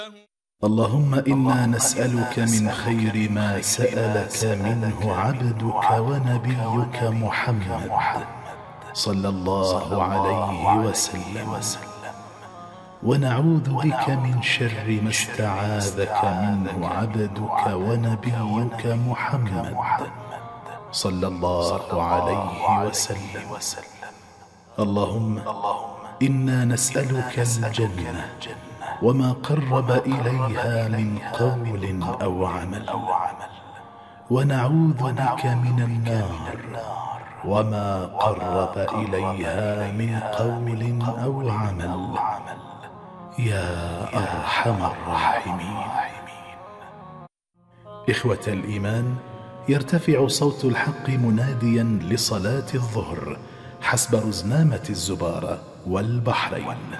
اللهم إنا نسألك من خير ما سألك منه عبدك ونبيك محمد صلى الله عليه وسلم، ونعوذ بك من شر ما استعاذك منه عبدك ونبيك محمد صلى الله عليه وسلم. اللهم إنا نسألك الجنة وما قرب إليها من قول أو عمل، ونعوذ بك من النار وما قرب إليها من قول أو عمل، يا أرحم الراحمين. إخوة الإيمان، يرتفع صوت الحق مناديا لصلاة الظهر حسب رزنامة الزبارة والبحرين.